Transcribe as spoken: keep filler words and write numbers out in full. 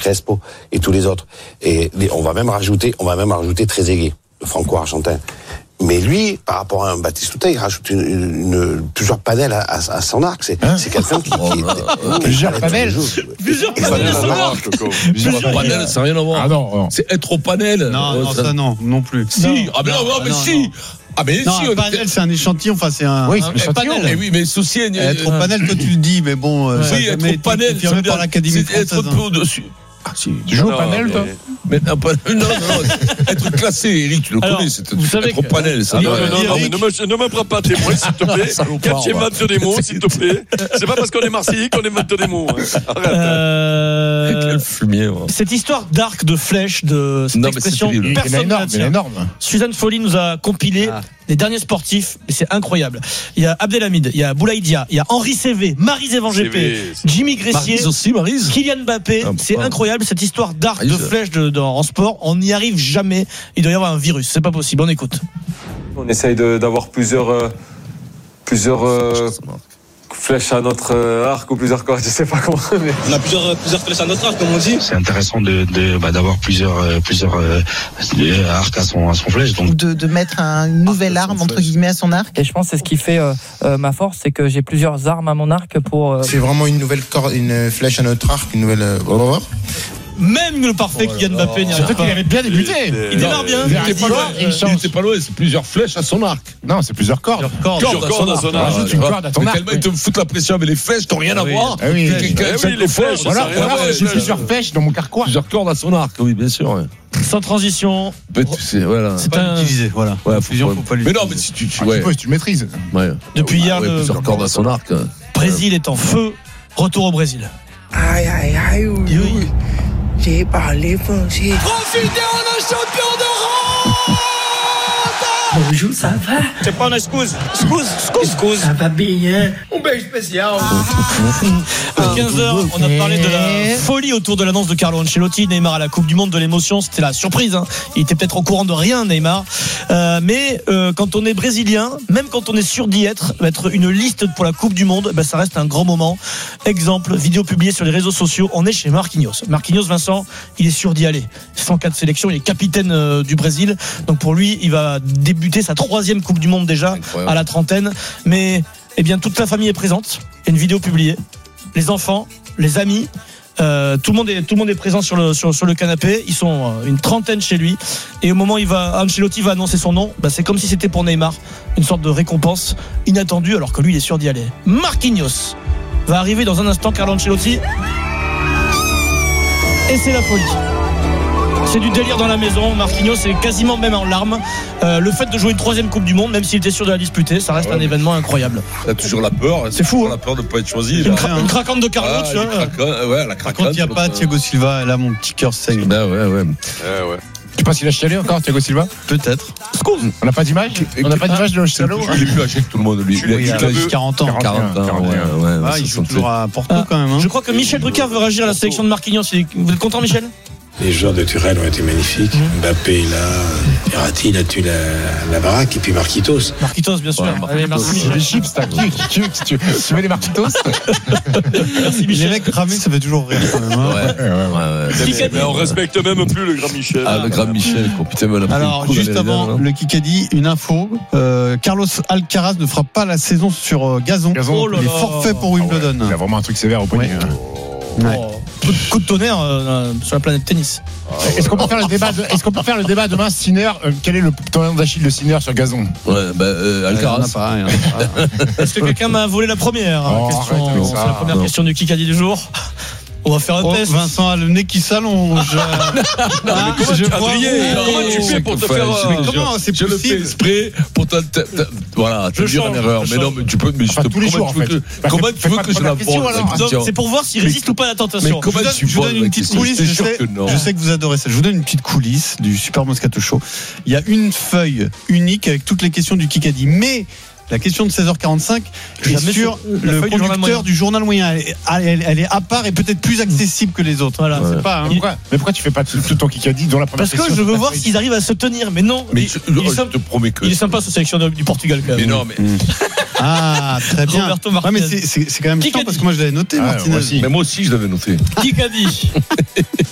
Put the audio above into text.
Crespo et tous les autres. Et on va même rajouter, on va même rajouter Trezeguet, le franco-argentin. Mais lui, par rapport à un Batistuta, il rajoute une, une, une, plusieurs panels à, à, à son arc. C'est, hein c'est quelqu'un qui... qui est, plusieurs panels Plusieurs panels à son arc. Plusieurs panels, ça n'a rien à voir. Ah non, non. C'est être au panel. Non, non, ça non, non plus. Si, non, ah mais non, non, mais non, si. Non. Ah mais non, si, un panel, c'est un échantillon, enfin c'est un, oui, un, c'est un panel. Eh oui, mais souci, être au panel, toi tu le dis, mais bon, oui, ça être au panel, confirmé par l'Académie française. Être un peu au-dessus. Ah, si. Tu joues au panel, toi? Mais non, non, non, être classé, Eric, tu le Alors, connais, c'est vous savez être au panel. Ça, non, non, non, non, mais ne me, ne me prends pas tes mots, s'il te plaît. Quartier Mat de Nemo, s'il te plaît. C'est pas parce qu'on est Marseillais qu'on est Mat de Nemo. Arrête. Euh... Quel fumier. Ouais. Cette histoire d'arc, de flèche, de cette non, expression, personne ne la tient. Suzanne Folly nous a compilé ah. les derniers sportifs, et c'est incroyable. Il y a Abdelhamid, il y a Boulaïdia, il y a Henri Cévé, Maryse Evangépé, Jimmy Gressier, Maryse aussi, Maryse. Kylian Mbappé. Ah, c'est ah. incroyable cette histoire d'arc, Maryse. de flèche de, de, en sport. On n'y arrive jamais. Il doit y avoir un virus. C'est pas possible. On écoute. On essaye de, d'avoir plusieurs, euh, plusieurs euh, flèches à notre euh, arc ou plusieurs cordes. Je sais pas comment. Mais... On a plusieurs, plusieurs flèches à notre arc, comme on dit. C'est intéressant de, de bah, d'avoir plusieurs, euh, plusieurs euh, arcs à son, à son flèche. Donc de, de mettre un, une nouvelle arme entre guillemets à son arc. Et je pense que c'est ce qui fait euh, euh, ma force, c'est que j'ai plusieurs armes à mon arc pour. Euh... C'est vraiment une nouvelle corde, une flèche à notre arc, une nouvelle. Euh... Même le parfait oh Kylian Mbappé n'y arrive pas. Surtout qu'il avait bien débuté. Il démarre bien. Il était pas loin. Il était pas loin. C'est plusieurs flèches à son arc. Non, c'est plusieurs cordes. Plusieurs cordes à son arc. Rajoute une corde à ton arc. Tellement ils te foutent la pression avec les flèches, t'as rien à voir. Ah oui, les flèches. Voilà, j'ai plusieurs flèches dans mon carquois. Plusieurs cordes à son arc. Oui, bien sûr. Sans transition. Voilà. C'est un utilisé. Voilà. Ouais, fusion, faut pas l'utiliser. Mais non, mais si tu, tu, ouais. tu maîtrises. Ouais. Depuis hier, ouais, le plusieurs cordes à son arc. Brésil est en feu. Retour au Brésil. Aïe aïe aïe. Oui, oui. J'ai parlé français. Profitez, on est champion d'Europe. Bonjour, ça va? C'est pas un excuse. Excuse, excuse, excuse. Ça va bien. Un bel spécial. À quinze heures, on a parlé de la folie autour de l'annonce de Carlo Ancelotti. Neymar à la Coupe du Monde, de l'émotion, c'était la surprise. Hein. Il était peut-être au courant de rien, Neymar. Euh, mais euh, quand on est brésilien, même quand on est sûr d'y être, être une liste pour la Coupe du Monde, ben, ça reste un grand moment. Exemple, vidéo publiée sur les réseaux sociaux. On est chez Marquinhos. Marquinhos, Vincent, il est sûr d'y aller. cent quatre sélections, il est capitaine euh, du Brésil. Donc pour lui, il va débuter sa troisième Coupe du Monde déjà à la trentaine. Mais eh bien, toute la famille est présente. Il y a une vidéo publiée. Les enfants, les amis, euh, tout le monde est tout le monde est présent sur le sur, sur le canapé. Ils sont euh, une trentaine chez lui. Et au moment où il va, Ancelotti va annoncer son nom, bah, c'est comme si c'était pour Neymar, une sorte de récompense inattendue, alors que lui il est sûr d'y aller. Marquinhos va arriver dans un instant. Carlo Ancelotti. Et c'est la folie. C'est du délire dans la maison. Marquinhos est quasiment même en larmes. Euh, le fait de jouer une troisième Coupe du Monde, même s'il était sûr de la disputer, ça reste ouais, un événement incroyable. T'as toujours la peur. C'est fou. Hein. La peur de ne pas être choisi. Une, cra- une craquante de Carlo, ah, tu vois. Craquant, ouais, la craquante. Quand il n'y a pas Thiago Silva, là, mon petit cœur saigne. Ben ouais, ouais. Eh ouais. Tu penses qu'il a chialé encore, Thiago Silva? Peut-être. On n'a pas d'image? On n'a pas d'image de Chalo? Il est plus âgé que tout le monde, lui. Il a quarante ans. quarante ans, ouais, ouais. Ah, il joue toujours à Porto quand même. Je crois que Michel Drucker veut réagir à la sélection de Marquinhos. Vous êtes content, Michel? Les joueurs de Turel ont été magnifiques. Mmh. Mbappé, là, Verratti, il a tué la, la baraque, et puis Marquitos. Marquitos, bien sûr. Ouais, Allez, merci. Les chips, t'as qui tu, tu, tu veux les Marquitos? Merci, Michel. Les mecs cramés, ça fait toujours rire quand même. Hein. Ouais, ouais, ouais. ouais. Mais, mais on respecte même plus le grand Michel. Ah, le grand Michel, putain, me l'a Alors, juste avant là, le Kikadi, une info. Euh, Carlos Alcaraz ne fera pas la saison sur euh, gazon. gazon. Oh là il est forfait pour Wimbledon. Ah ouais. Il a vraiment un truc sévère au poignet. Ouais. Ouais. Oh. Coup de tonnerre euh, sur la planète tennis. Ah, ouais. Est-ce qu'on peut faire le débat de, Est-ce qu'on peut faire le débat demain, Sinner euh, quel est le talent d'Achille de Sinner sur gazon? Ouais, bah euh, Alcaraz. Pas, Est-ce que quelqu'un m'a volé la première oh, question, arrête, c'est la première non. question du Kikadi du jour. On va faire un oh, test. Vincent a le nez qui s'allonge. Ah, comment, je tu comment tu fais pour te faire mais comment c'est je possible? le fais exprès pour te, te, te voilà, te dire une erreur. Mais non, mais tu peux. Mais enfin, je te, tous les jours, en fait. Que, bah, comment tu veux que je la vende? C'est pour voir s'il résiste ou pas à la tentation. Mais comment tu je vous donne une petite coulisse. Je sais, je sais que vous adorez ça. Je vous donne une petite coulisse du Super Moscato Show. Il y a une feuille unique avec toutes les questions du Kikadi, mais la question de seize heures quarante-cinq est sur le conducteur du journal moyen. Elle, elle, elle est à part et peut-être plus accessible que les autres. Voilà, ouais. C'est pas. Hein. Pourquoi, mais pourquoi tu fais pas tout, tout ton Kikadi dans la première Parce question? Parce que je veux voir s'ils arrivent à se tenir. Mais non. Mais il, je, il, je, est sympa, je te promets que. Il est sympa, cette sélection du Portugal quand même. Mais non, mais. Mmh. Ah, très bien. Roberto Martinez. Ouais, mais c'est, c'est, c'est quand même chiant parce que moi je l'avais noté, ah, Martinez. Moi aussi. Mais moi aussi, je l'avais noté. Kikadi.